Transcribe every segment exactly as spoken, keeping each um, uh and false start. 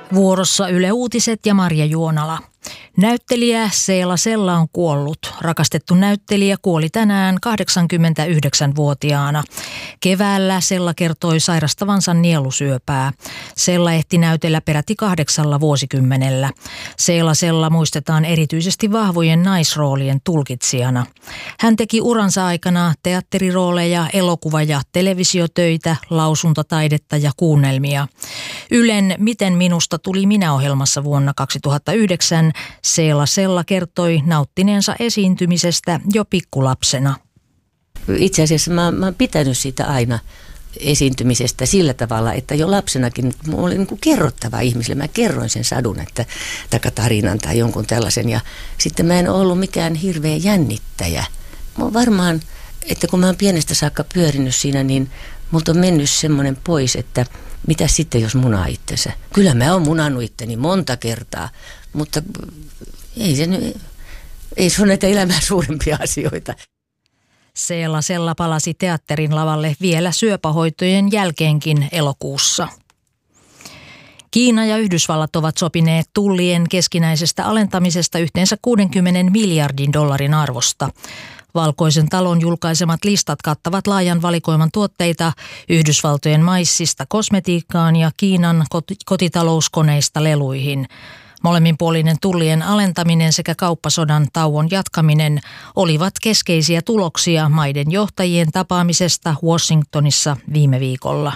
Vuorossa Yle Uutiset ja Marja Juonala. Näyttelijä Seela Sella on kuollut. Rakastettu näyttelijä kuoli tänään kahdeksankymmentäyhdeksänvuotiaana. Keväällä Sella kertoi sairastavansa nielusyöpää. Sella ehti näytellä peräti kahdeksalla vuosikymmenellä. Seela Sella muistetaan erityisesti vahvojen naisroolien tulkitsijana. Hän teki uransa aikana teatterirooleja, elokuva- ja televisiotöitä, lausuntataidetta ja kuunnelmia. Ylen Miten minusta tuli minä-ohjelmassa vuonna kaksituhattayhdeksän Seela Sella kertoi nauttineensa esiintymisestä jo pikkulapsena. Itse asiassa mä, mä oon pitänyt siitä aina esiintymisestä sillä tavalla, että jo lapsenakin mulla oli niin kuin kerrottava ihmisille. Mä kerroin sen sadun, että, tai tarinan tai jonkun tällaisen. Ja sitten mä en ollut mikään hirveä jännittäjä. Mä oon varmaan, että kun mä oon pienestä saakka pyörinyt siinä, niin multa on mennyt semmoinen pois, että mitä sitten jos munaa itsensä. Kyllä mä oon munannut itteni monta kertaa, mutta ei se, ei se ole näitä elämän suurempia asioita. Seela Sella palasi teatterin lavalle vielä syöpähoitojen jälkeenkin elokuussa. Kiina ja Yhdysvallat ovat sopineet tullien keskinäisestä alentamisesta yhteensä kuudenkymmenen miljardin dollarin arvosta. Valkoisen talon julkaisemat listat kattavat laajan valikoiman tuotteita Yhdysvaltojen maissista kosmetiikkaan ja Kiinan kotitalouskoneista leluihin. Molemminpuolinen tullien alentaminen sekä kauppasodan tauon jatkaminen olivat keskeisiä tuloksia maiden johtajien tapaamisesta Washingtonissa viime viikolla.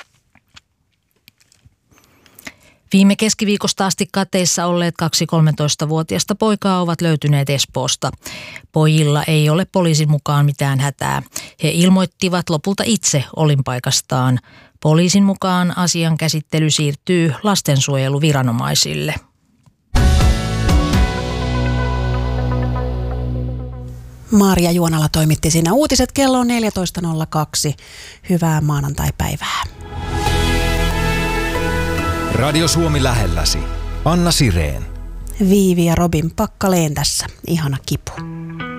Viime keskiviikosta asti kateissa olleet kaksi kolmetoistavuotiasta poikaa ovat löytyneet Espoosta. Pojilla ei ole poliisin mukaan mitään hätää. He ilmoittivat lopulta itse olinpaikastaan. Poliisin mukaan asian käsittely siirtyy lastensuojeluviranomaisille. Marja Juonala toimitti siinä uutiset kello neljätoista nolla kaksi. Hyvää maanantaipäivää. Radio Suomi lähelläsi. Anna Sireen. Viivi ja Robin Pakkaleen tässä. Ihana kipu.